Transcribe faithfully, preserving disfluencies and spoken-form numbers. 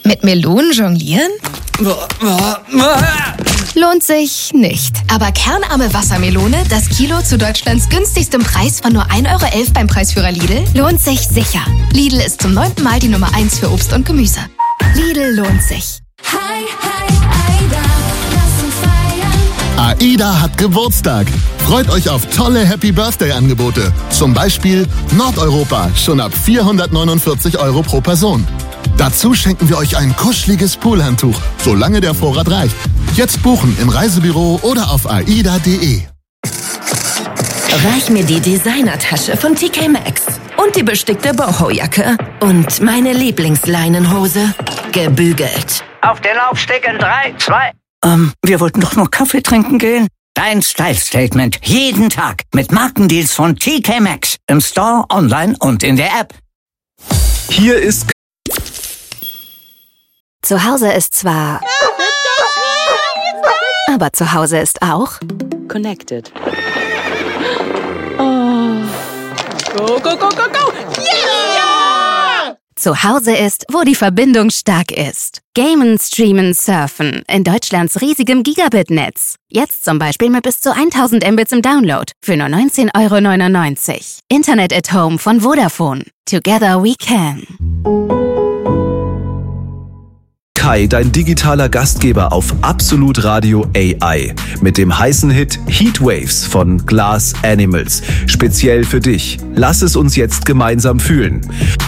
Mit Melonen jonglieren? Lohnt sich nicht. Aber kernarme Wassermelone, das Kilo zu Deutschlands günstigstem Preis von nur ein Euro elf beim Preisführer Lidl, lohnt sich sicher. Lidl ist zum neunten Mal die Nummer eins für Obst und Gemüse. Lidl lohnt sich. Hi, hi, Aida, lass uns feiern. AIDA hat Geburtstag. Freut euch auf tolle Happy-Birthday-Angebote. Zum Beispiel Nordeuropa, schon ab vierhundertneunundvierzig Euro pro Person. Dazu schenken wir euch ein kuscheliges Poolhandtuch, solange der Vorrat reicht. Jetzt buchen im Reisebüro oder auf aida punkt de. Reich mir die Designertasche von T K Maxx und die bestickte Boho-Jacke und meine Lieblingsleinenhose, gebügelt. Auf den Laufsteg in drei, zwei. Ähm, wir wollten doch nur Kaffee trinken gehen. Dein Style-Statement jeden Tag mit Markendeals von T K Maxx. Im Store, online und in der App. Hier ist... Zu Hause ist zwar... Aber zu Hause ist auch... Connected. Oh. Go, go, go, go, go! Yeah! Zu Hause ist, wo die Verbindung stark ist. Gamen, Streamen, Surfen in Deutschlands riesigem Gigabit-Netz. Jetzt zum Beispiel mit bis zu tausend Mbits im Download für nur neunzehn Euro neunundneunzig. Internet at Home von Vodafone. Together we can. Kai, dein digitaler Gastgeber auf Absolut Radio A I. Mit dem heißen Hit Heatwaves von Glass Animals. Speziell für dich. Lass es uns jetzt gemeinsam fühlen.